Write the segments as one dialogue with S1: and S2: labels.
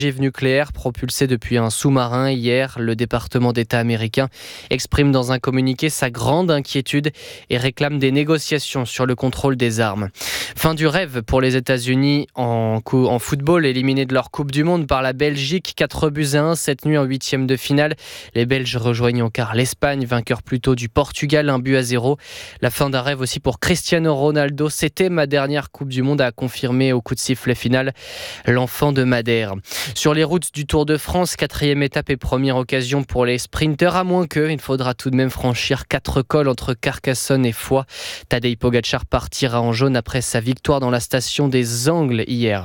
S1: Nucléaire propulsé depuis un sous-marin hier, le département d'État américain exprime dans un communiqué sa grande inquiétude et réclame des négociations sur le contrôle des armes. Fin du rêve pour les États-Unis en football, éliminés de leur Coupe du Monde par la Belgique, 4-1 cette nuit en 8e de finale. Les Belges rejoignent en quart l'Espagne, vainqueur plus tôt du Portugal, 1-0. La fin d'un rêve aussi pour Cristiano Ronaldo. C'était ma dernière Coupe du Monde, a confirmé au coup de sifflet final l'enfant de Madère. Sur les routes du Tour de France, 4e étape et première occasion pour les sprinteurs, à moins qu'il faudra tout de même franchir 4 cols entre Carcassonne et Foix. Tadej Pogačar partira en jaune après sa victoire dans la station des Angles hier.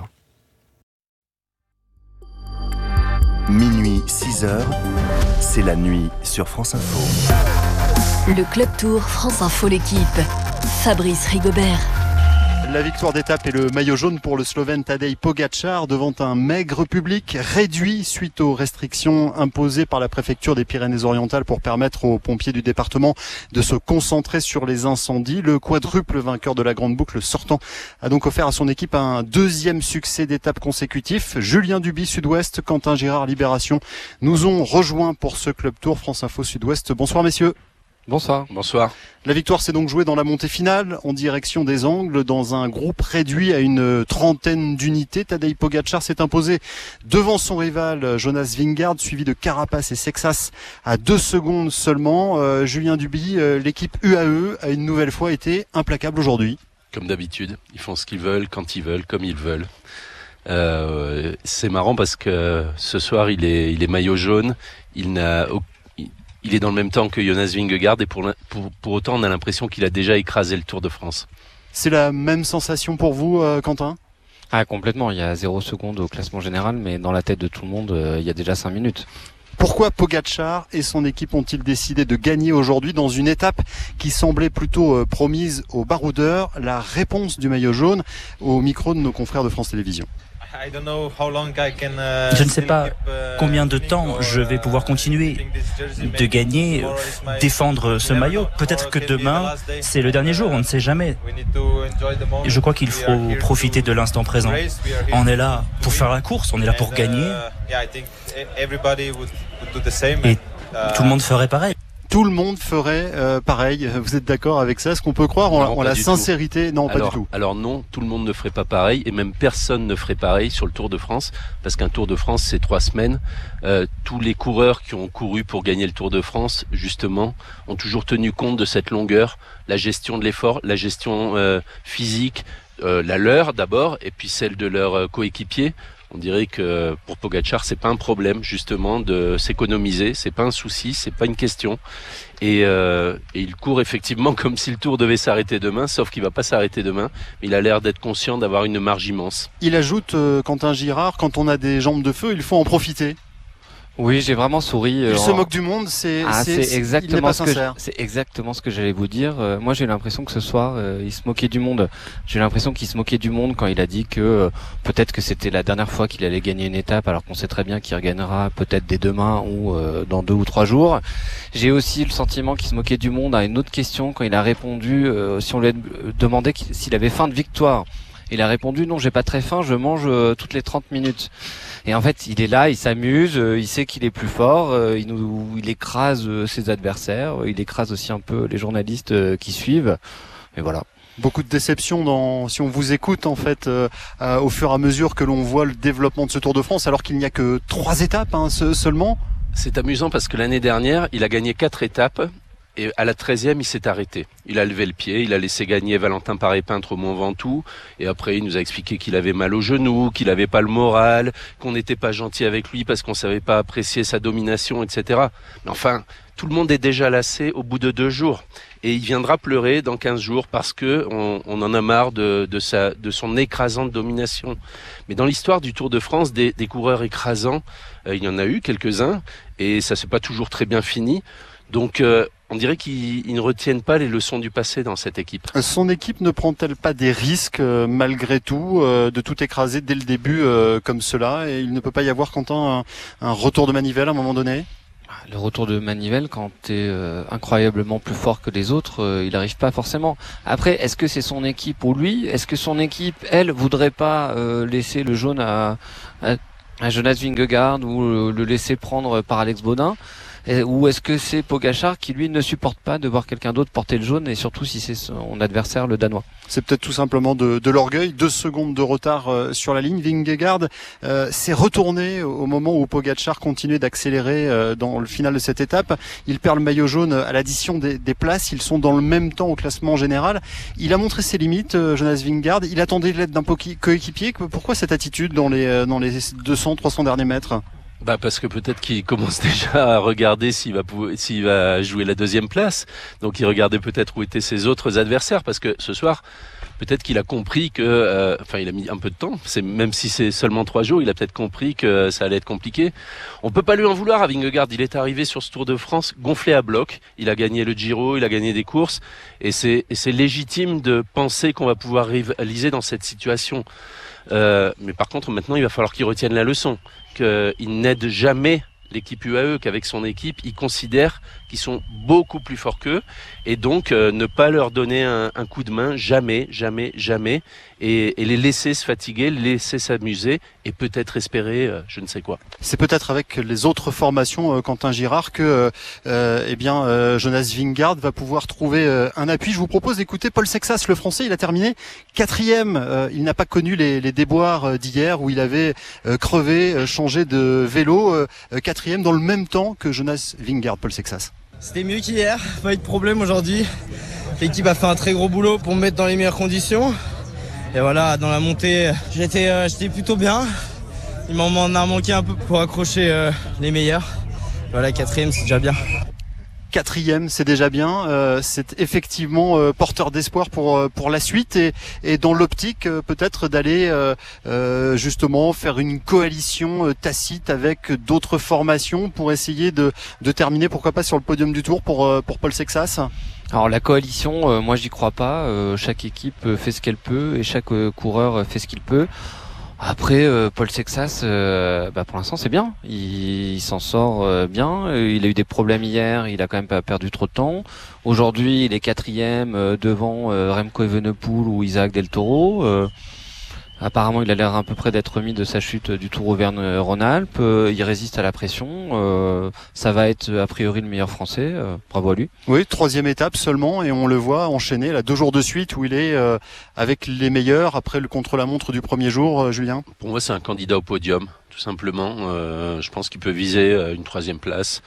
S2: Minuit 6h, c'est la nuit sur France Info.
S3: Le Club Tour France Info l'équipe. Fabrice Rigobert.
S4: La victoire d'étape et le maillot jaune pour le Slovène Tadej Pogačar devant un maigre public réduit suite aux restrictions imposées par la préfecture des Pyrénées-Orientales pour permettre aux pompiers du département de se concentrer sur les incendies. Le quadruple vainqueur de la Grande Boucle sortant a donc offert à son équipe un deuxième succès d'étape consécutif. Julien Duby Sud-Ouest, Quentin Girard Libération nous ont rejoints pour ce Club Tour France Info Sud-Ouest. Bonsoir messieurs.
S5: Bonsoir.
S6: Bonsoir.
S4: La victoire s'est donc jouée dans la montée finale en direction des Angles dans un groupe réduit à une trentaine d'unités. Tadej Pogačar s'est imposé devant son rival Jonas Vingegaard, suivi de Carapace et Sexas à 2 secondes seulement. Julien Duby, l'équipe UAE a une nouvelle fois été implacable aujourd'hui.
S6: Comme d'habitude, ils font ce qu'ils veulent, quand ils veulent, comme ils veulent. C'est marrant parce que ce soir il est maillot jaune, il est dans le même temps que Jonas Vingegaard et pour autant on a l'impression qu'il a déjà écrasé le Tour de France.
S4: C'est la même sensation pour vous, Quentin ?
S5: Complètement, il y a 0 seconde au classement général, mais dans la tête de tout le monde, il y a déjà 5 minutes.
S4: Pourquoi Pogačar et son équipe ont-ils décidé de gagner aujourd'hui dans une étape qui semblait plutôt promise aux baroudeurs ? La réponse du maillot jaune au micro de nos confrères de France Télévisions.
S7: Je ne sais pas combien de temps je vais pouvoir continuer de gagner, défendre ce maillot. Peut-être que demain, c'est le dernier jour, on ne sait jamais. Je crois qu'il faut profiter de l'instant présent. On est là pour faire la course, on est là pour gagner. Et tout le monde ferait pareil.
S4: Tout le monde ferait pareil. Vous êtes d'accord avec ça ? Est-ce qu'on peut croire en la sincérité ? Non, pas du tout.
S6: Alors non, tout le monde ne ferait pas pareil et même personne ne ferait pareil sur le Tour de France parce qu'un Tour de France, c'est 3 semaines. Tous les coureurs qui ont couru pour gagner le Tour de France, justement, ont toujours tenu compte de cette longueur, la gestion de l'effort, la gestion physique, la leur d'abord et puis celle de leurs coéquipiers. On dirait que pour Pogačar, c'est pas un problème justement de s'économiser, c'est pas un souci, c'est pas une question. Et il court effectivement comme si le Tour devait s'arrêter demain, sauf qu'il va pas s'arrêter demain. Mais il a l'air d'être conscient d'avoir une marge immense.
S4: Il ajoute, Quentin Girard, quand on a des jambes de feu, il faut en profiter.
S5: Oui, j'ai vraiment souri.
S4: Il se moque du monde, c'est
S5: exactement
S4: c'est
S5: exactement ce que j'allais vous dire. Moi, j'ai l'impression que ce soir, il se moquait du monde. J'ai l'impression qu'il se moquait du monde quand il a dit que peut-être que c'était la dernière fois qu'il allait gagner une étape, alors qu'on sait très bien qu'il regagnera peut-être dès demain ou dans 2 ou 3 jours. J'ai aussi le sentiment qu'il se moquait du monde à une autre question quand il a répondu, si on lui demandait s'il avait faim de victoire. Il a répondu non, j'ai pas très faim, je mange toutes les 30 minutes. Et en fait, il est là, il s'amuse, il sait qu'il est plus fort, il écrase ses adversaires, il écrase aussi un peu les journalistes qui suivent. Et voilà.
S4: Beaucoup de déception si on vous écoute en fait au fur et à mesure que l'on voit le développement de ce Tour de France, alors qu'il n'y a que 3 étapes seulement.
S6: C'est amusant parce que l'année dernière, il a gagné 4 étapes. Et à la 13e, il s'est arrêté. Il a levé le pied, il a laissé gagner Valentin Paré-Peintre au Mont Ventoux. Et après, il nous a expliqué qu'il avait mal au genou, qu'il avait pas le moral, qu'on n'était pas gentil avec lui parce qu'on savait pas apprécier sa domination, etc. Mais enfin, tout le monde est déjà lassé au bout de 2 jours. Et il viendra pleurer dans 15 jours parce que on en a marre de son écrasante domination. Mais dans l'histoire du Tour de France, des coureurs écrasants, il y en a eu quelques-uns. Et ça s'est pas toujours très bien fini. Donc, on dirait qu'ils ne retiennent pas les leçons du passé dans cette équipe.
S4: Son équipe ne prend-elle pas des risques malgré tout de tout écraser dès le début comme cela ? Et il ne peut pas y avoir, Quentin, un retour de manivelle à un moment donné ?
S5: Le retour de manivelle, quand t'es incroyablement plus fort que les autres, il n'arrive pas forcément. Après, est-ce que c'est son équipe ou lui ? Est-ce que son équipe, elle, voudrait pas laisser le jaune à Jonas Vingegaard ou le laisser prendre par Alex Baudin? Ou est-ce que c'est Pogačar qui lui ne supporte pas de voir quelqu'un d'autre porter le jaune, et surtout si c'est son adversaire le Danois?
S4: C'est peut-être tout simplement de l'orgueil. 2 secondes de retard sur la ligne. Vingegaard s'est retourné au moment où Pogačar continuait d'accélérer dans le final de cette étape. Il perd le maillot jaune à l'addition des places. Ils sont dans le même temps au classement général. Il a montré ses limites, Jonas Vingegaard. Il attendait l'aide d'un coéquipier. Pourquoi cette attitude dans les 200-300 derniers mètres?
S6: Parce que peut-être qu'il commence déjà à regarder s'il va jouer la 2e place. Donc il regardait peut-être où étaient ses autres adversaires, parce que ce soir, peut-être qu'il a compris que, il a mis un peu de temps. Même si c'est seulement 3 jours, il a peut-être compris que ça allait être compliqué. On peut pas lui en vouloir à Vingegaard. Il est arrivé sur ce Tour de France gonflé à bloc. Il a gagné le Giro, il a gagné des courses, et c'est légitime de penser qu'on va pouvoir rivaliser dans cette situation. Mais par contre, maintenant, il va falloir qu'il retienne la leçon, qu'il n'aide jamais l'équipe UAE, qu'avec son équipe, ils considèrent qu'ils sont beaucoup plus forts qu'eux, et donc ne pas leur donner un coup de main, jamais, et les laisser se fatiguer, les laisser s'amuser, et peut-être espérer je ne sais quoi.
S4: C'est peut-être avec les autres formations, Quentin Girard, que Jonas Vingegaard va pouvoir trouver un appui. Je vous propose d'écouter Paul Sexas, le Français. Il a terminé 4e. Il n'a pas connu les déboires d'hier où il avait crevé, changé de vélo. 4e dans le même temps que Jonas Vingegaard, Paul Sexas.
S8: C'était mieux qu'hier, pas eu de problème aujourd'hui. L'équipe a fait un très gros boulot pour me mettre dans les meilleures conditions. Et voilà, dans la montée, j'étais plutôt bien. Il m'en a manqué un peu pour accrocher les meilleurs. Voilà, 4e, c'est déjà bien.
S4: 4e, c'est déjà bien. C'est effectivement porteur d'espoir pour la suite, et dans l'optique peut-être d'aller justement faire une coalition tacite avec d'autres formations pour essayer de terminer, pourquoi pas, sur le podium du Tour pour Paul Sexas.
S5: Alors la coalition, moi j'y crois pas. Chaque équipe fait ce qu'elle peut et chaque coureur fait ce qu'il peut. Après, Paul Sexas, pour l'instant c'est bien. Il s'en sort bien. Il a eu des problèmes hier. Il a quand même pas perdu trop de temps. Aujourd'hui, il est 4e devant Remco Evenepoel ou Isaac Del Toro. Apparemment, il a l'air à peu près d'être remis de sa chute du Tour Auvergne-Rhône-Alpes. Il résiste à la pression. Ça va être a priori le meilleur Français. Bravo à lui.
S4: Oui, 3e étape seulement, et on le voit enchaîner là 2 jours de suite où il est avec les meilleurs après le contre-la-montre du premier jour. Julien,
S6: pour moi, c'est un candidat au podium, tout simplement. Je pense qu'il peut viser une 3e place.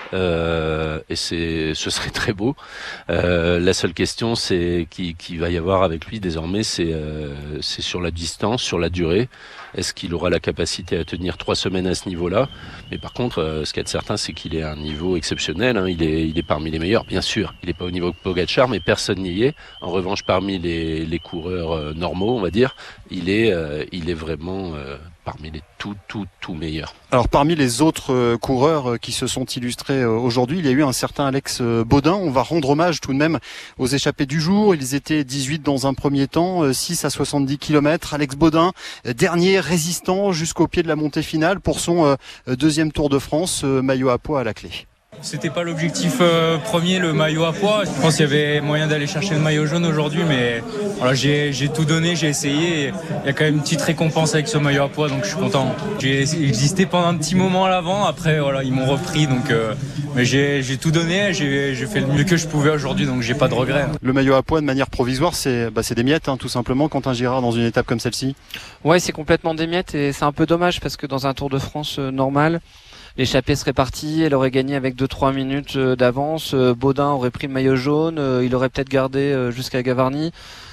S6: Et ce serait très beau. La seule question, c'est qui va y avoir avec lui désormais, c'est sur la distance, sur la durée. Est-ce qu'il aura la capacité à tenir 3 semaines à ce niveau-là? Mais par contre, ce qu'il y a de certain, c'est qu'il est à un niveau exceptionnel. Hein. Il est parmi les meilleurs, bien sûr. Il n'est pas au niveau de Pogačar, mais personne n'y est. En revanche, parmi les coureurs normaux, on va dire, il est vraiment parmi les tout meilleurs.
S4: Alors parmi les autres coureurs qui se sont illustrés aujourd'hui, il y a eu un certain Alex Baudin. On va rendre hommage tout de même aux échappés du jour. Ils étaient 18 dans un premier temps, 6 à 70 km. Alex Baudin, dernier résistant jusqu'au pied de la montée finale pour son 2e Tour de France, maillot à pois à la clé.
S9: C'était pas l'objectif premier, le maillot à pois. Je pense qu'il y avait moyen d'aller chercher le maillot jaune aujourd'hui, mais voilà, j'ai tout donné, j'ai essayé. Il y a quand même une petite récompense avec ce maillot à pois, donc je suis content. J'ai existé pendant un petit moment à l'avant, après voilà, ils m'ont repris, donc mais j'ai tout donné, j'ai fait le mieux que je pouvais aujourd'hui, donc j'ai pas de regrets.
S4: Le maillot à pois de manière provisoire, c'est des miettes, hein, tout simplement, Quentin Girard, dans une étape comme celle-ci.
S5: Ouais, c'est complètement des miettes, et c'est un peu dommage parce que dans un Tour de France normal, l'échappée serait partie, elle aurait gagné avec 2-3 minutes d'avance. Baudin aurait pris le maillot jaune, il aurait peut-être gardé jusqu'à Gavarnie.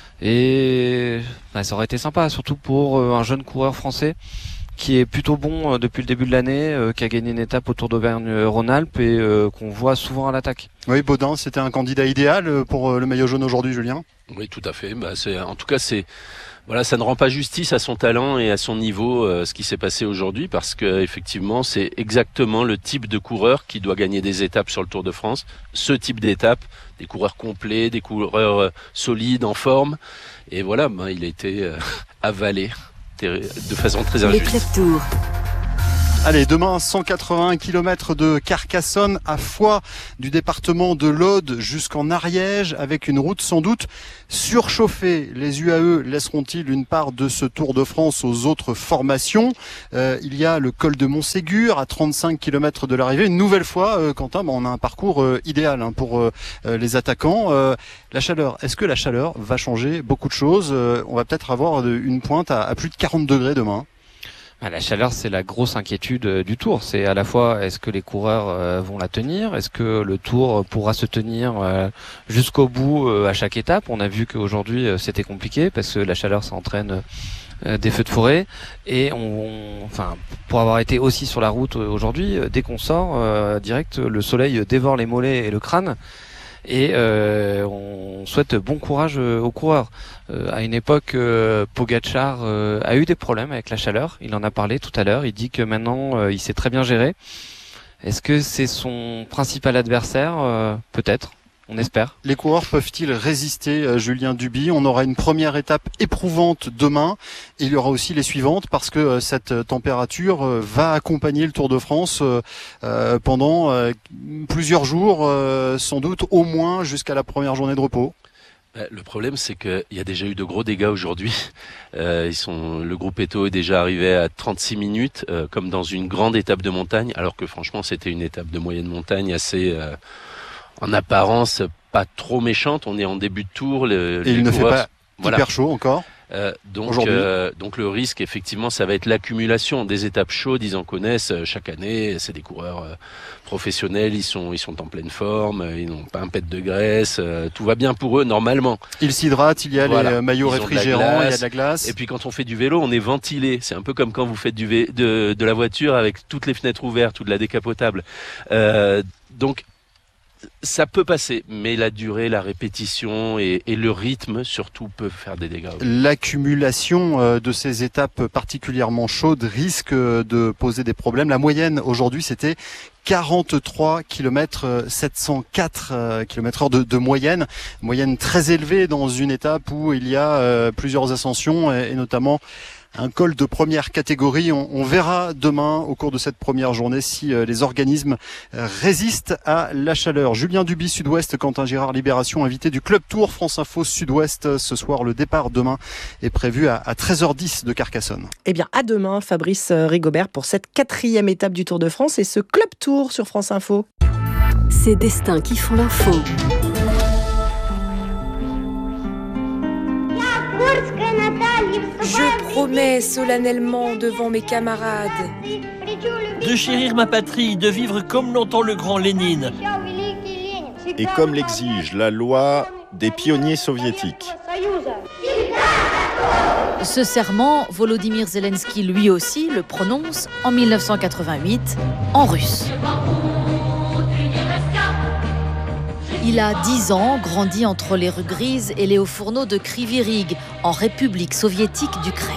S5: Et ça aurait été sympa, surtout pour un jeune coureur français qui est plutôt bon depuis le début de l'année, qui a gagné une étape au Tour d'Auvergne-Rhône-Alpes et qu'on voit souvent à l'attaque.
S4: Oui, Baudin, c'était un candidat idéal pour le maillot jaune aujourd'hui, Julien.
S6: Oui, tout à fait. En tout cas, voilà, ça ne rend pas justice à son talent et à son niveau, ce qui s'est passé aujourd'hui, parce que effectivement, c'est exactement le type de coureur qui doit gagner des étapes sur le Tour de France. Ce type d'étape, des coureurs complets, des coureurs solides, en forme. Et voilà, il a été avalé de façon très injuste.
S3: Le Club Tour.
S4: Allez, demain, 181 km de Carcassonne à Foix, du département de l'Aude jusqu'en Ariège, avec une route sans doute surchauffée. Les UAE laisseront-ils une part de ce Tour de France aux autres formations ? Il y a le col de Montségur à 35 km de l'arrivée. Une nouvelle fois, Quentin, on a un parcours idéal pour les attaquants. La chaleur, est-ce que la chaleur va changer beaucoup de choses ? On va peut-être avoir une pointe à plus de 40 degrés demain.
S5: La chaleur, c'est la grosse inquiétude du Tour. C'est à la fois, est-ce que les coureurs vont la tenir ? Est-ce que le Tour pourra se tenir jusqu'au bout à chaque étape ? On a vu qu'aujourd'hui, c'était compliqué parce que la chaleur, ça entraîne des feux de forêt. Et pour avoir été aussi sur la route aujourd'hui, dès qu'on sort, direct, le soleil dévore les mollets et le crâne. Et on souhaite bon courage aux coureurs. À une époque, Pogačar a eu des problèmes avec la chaleur. Il en a parlé tout à l'heure. Il dit que maintenant, il sait très bien gérer. Est-ce que c'est son principal adversaire ? Peut-être. On espère.
S4: Les coureurs peuvent-ils résister, Julien Duby ? On aura une première étape éprouvante demain et il y aura aussi les suivantes parce que cette température va accompagner le Tour de France pendant plusieurs jours, sans doute au moins jusqu'à la première journée de repos.
S6: Le problème, c'est qu'il y a déjà eu de gros dégâts aujourd'hui. Le groupe Eto est déjà arrivé à 36 minutes, comme dans une grande étape de montagne, alors que franchement, c'était une étape de moyenne montagne assez... en apparence pas trop méchante, on est en début de tour.
S4: Et il ne fait pas hyper chaud encore
S6: donc le risque, effectivement, ça va être l'accumulation des étapes chaudes. Ils en connaissent chaque année. C'est des coureurs professionnels. Ils sont en pleine forme. Ils n'ont pas un pet de graisse. Tout va bien pour eux normalement.
S4: Ils s'hydratent. Il y a les maillots réfrigérants. Il y a de la glace.
S6: Et puis quand on fait du vélo, on est ventilé. C'est un peu comme quand vous faites de la voiture avec toutes les fenêtres ouvertes ou de la décapotable. Donc ça peut passer, mais la durée, la répétition et le rythme surtout peuvent faire des dégâts.
S4: L'accumulation de ces étapes particulièrement chaudes risque de poser des problèmes. La moyenne aujourd'hui, c'était 43 km 704 km/h de moyenne très élevée dans une étape où il y a plusieurs ascensions et notamment un col de première catégorie. On verra demain au cours de cette première journée si les organismes résistent à la chaleur. Julien Duby, Sud-Ouest, Quentin Girard, Libération, invité du Club Tour France Info Sud-Ouest. Ce soir, le départ demain est prévu à 13h10 de Carcassonne.
S10: Eh bien, à demain, Fabrice Rigobert, pour cette 4e étape du Tour de France et ce Club Tour sur France Info.
S3: Ces destins qui font l'info.
S11: Je promets solennellement devant mes camarades
S12: de chérir ma patrie, de vivre comme l'entend le grand Lénine.
S13: Et comme l'exige la loi des pionniers soviétiques.
S14: Ce serment, Volodymyr Zelensky lui aussi le prononce en 1988 en russe. Il a 10 ans, grandi entre les rues grises et les hauts fourneaux de Kryvyi Rih, en République soviétique d'Ukraine.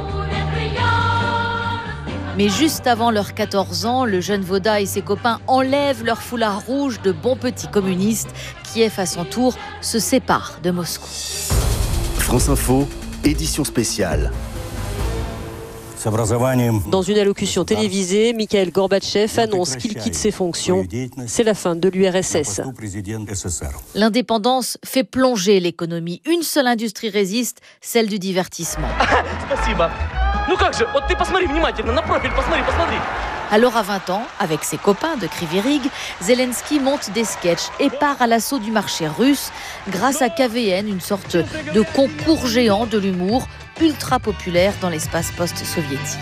S14: Mais juste avant leurs 14 ans, le jeune Voda et ses copains enlèvent leur foulard rouge de bons petits communistes. Kiev, à son tour, se sépare de Moscou.
S2: France Info, édition spéciale.
S15: Dans une allocution télévisée, Mikhail Gorbatchev annonce qu'il quitte ses fonctions. C'est la fin de l'URSS.
S14: L'indépendance fait plonger l'économie. Une seule industrie résiste, celle du divertissement. Alors à 20 ans, avec ses copains de Kryvyi Rih, Zelensky monte des sketchs et part à l'assaut du marché russe grâce à KVN, une sorte de concours géant de l'humour ultra populaire dans l'espace post-soviétique.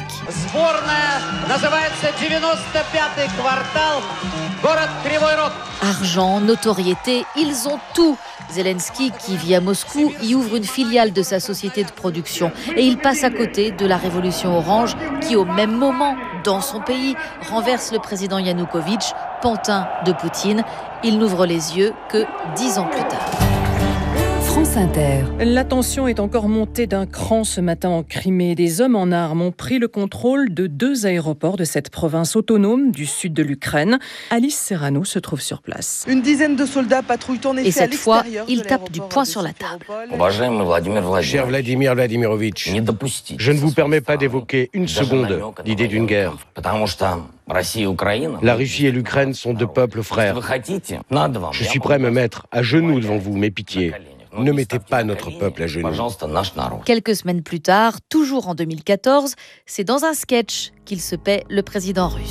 S14: Argent, notoriété, ils ont tout. Zelensky, qui vit à Moscou, y ouvre une filiale de sa société de production. Et il passe à côté de la révolution orange qui, au même moment, dans son pays, renverse le président Yanukovych, pantin de Poutine. Il n'ouvre les yeux que 10 ans plus tard.
S3: France Inter.
S16: La tension est encore montée d'un cran ce matin en Crimée. Des hommes en armes ont pris le contrôle de 2 aéroports de cette province autonome du sud de l'Ukraine. Alice Serrano se trouve sur place.
S17: Une dizaine de soldats patrouillent en effet.
S14: Et cette fois, il tape du poing sur la table.
S18: Cher Vladimir Vladimirovitch, je ne vous permets pas d'évoquer une seconde l'idée d'une guerre. La Russie et l'Ukraine sont 2 peuples frères. Je suis prêt à me mettre à genoux devant vous, mais pitié, ne mettez pas notre peuple à genoux.
S14: Quelques semaines plus tard, toujours en 2014, c'est dans un sketch qu'il se paie le président russe.